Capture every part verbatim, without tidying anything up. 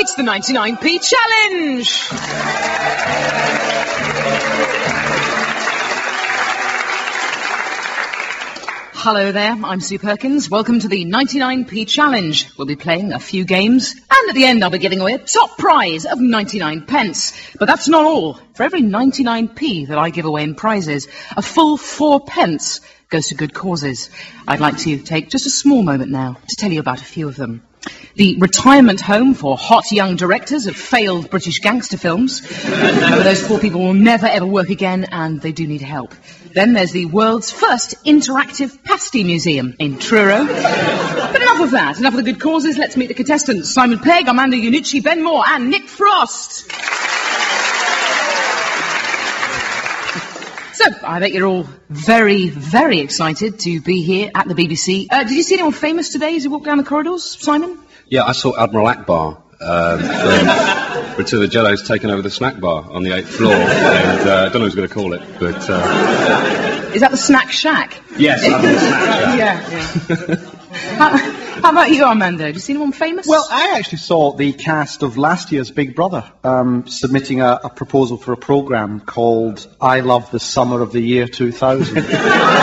It's the ninety-nine p Challenge! Hello there, I'm Sue Perkins. Welcome to the ninety-nine p Challenge. We'll be playing a few games, and at the end I'll be giving away a top prize of ninety-nine pence. But that's not all. For every ninety-nine p that I give away in prizes, a full four pence goes to good causes. I'd like to take just a small moment now to tell you about a few of them. The retirement home for hot young directors of failed British gangster films. But those poor people will never ever work again, and they do need help. Then there's the world's first interactive pasty museum in Truro. But enough of that, enough of the good causes. Let's meet the contestants. Simon Pegg, Armando Iannucci, Ben Moore and Nick Frost. So, I bet you're all very, very excited to be here at the B B C. Uh, did you see anyone famous today as you walked down the corridors, Simon? Yeah, I saw Admiral Akbar um, from Return of the Jedi's taken over the snack bar on the eighth floor, and uh, I don't know who's going to call it, but... Uh... Is that the Snack Shack? Yes, Admiral Snack Shack. Yeah, yeah. how, how about you, Armando? Did you see anyone famous? Well, I actually saw the cast of last year's Big Brother um, submitting a, a proposal for a programme called I Love the Summer of the Year two thousand. um,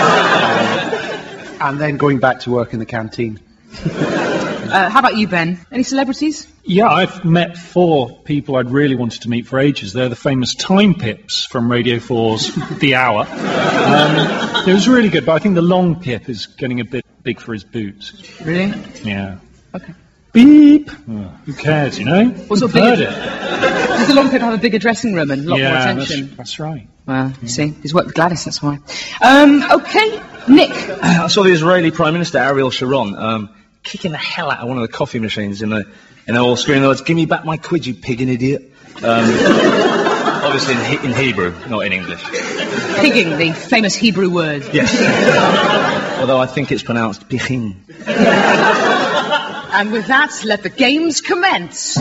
and then going back to work in the canteen. Uh, how about you, Ben? Any celebrities? Yeah, I've met four people I'd really wanted to meet for ages. They're the famous Time Pips from Radio four's The Hour. Um, it was really good, but I think the Long Pip is getting a bit big for his boots. Really? Yeah. Okay. Beep! Oh, who cares, you know? What sort of heard bigger, it. Does the Long Pip have a bigger dressing room and a lot yeah, more attention? That's, that's right. Well, you see, he's worked with Gladys, that's why. Um, okay, Nick. I saw the Israeli Prime Minister, Ariel Sharon, um, kicking the hell out of one of the coffee machines in the in the whole screen. The words, "Give me back my quid, you pigging idiot." Um, obviously in, he- in Hebrew, not in English. Pigging, the famous Hebrew word. Yes. Although I think it's pronounced pichin. And with that, let the games commence.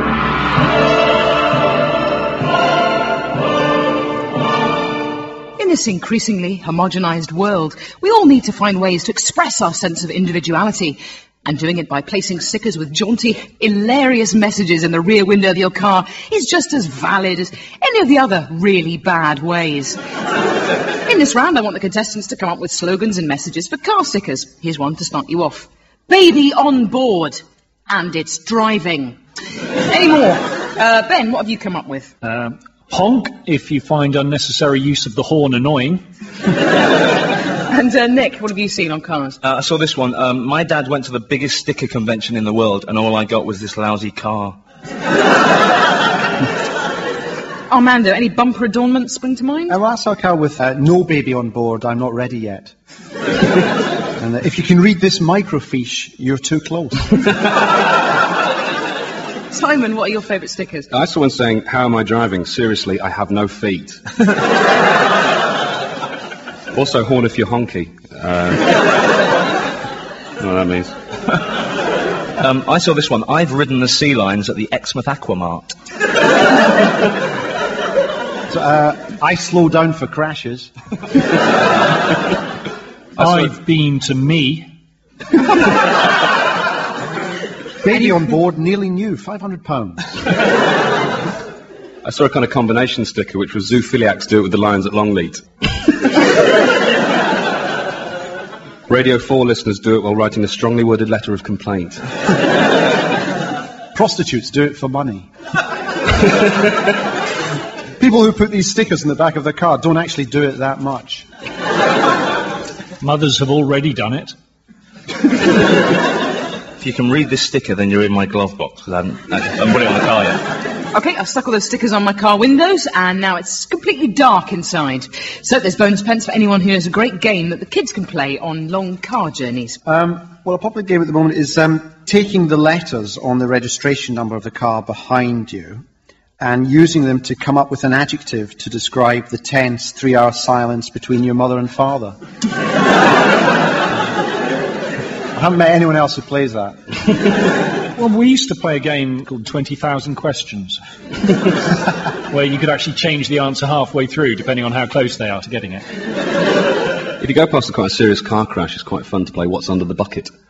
In this increasingly homogenized world, we all need to find ways to express our sense of individuality. And doing it by placing stickers with jaunty, hilarious messages in the rear window of your car is just as valid as any of the other really bad ways. In this round, I want the contestants to come up with slogans and messages for car stickers. Here's one to start you off. Baby on board. And it's driving. Any more? Uh, Ben, what have you come up with? Um, honk if you find unnecessary use of the horn annoying. And uh, Nick, what have you seen on cars? Uh, I saw this one. Um, my dad went to the biggest sticker convention in the world, and all I got was this lousy car. Armando, any bumper adornments spring to mind? Uh, well, I saw a car with uh, no baby on board, I'm not ready yet. And uh, if you can read this microfiche, you're too close. Simon, what are your favourite stickers? I saw one saying, "How am I driving? Seriously, I have no feet." Also, horn if you're honky. Uh, I don't know what that means. Um, I saw this one. I've ridden the sea lions at the Exmouth Aquamart. So, uh, I slow down for crashes. I've been to me. Baby on board, nearly new, five hundred pounds. I saw a kind of combination sticker, which was zoophiliacs do it with the lions at Longleat. Radio four listeners do it while writing a strongly worded letter of complaint. Prostitutes do it for money. People who put these stickers in the back of their car don't actually do it that much. Mothers have already done it. If you can read this sticker, then you're in my glove box, because I haven't, I haven't put it on the car yet. Okay, I've stuck all those stickers on my car windows, and now it's completely dark inside. So there's bonus pence for anyone who knows a great game that the kids can play on long car journeys. Um, well, a popular game at the moment is um, taking the letters on the registration number of the car behind you and using them to come up with an adjective to describe the tense three-hour silence between your mother and father. I haven't met anyone else who plays that. Well, we used to play a game called twenty thousand Questions, where you could actually change the answer halfway through, depending on how close they are to getting it. If you go past a quite a serious car crash, it's quite fun to play What's Under the Bucket.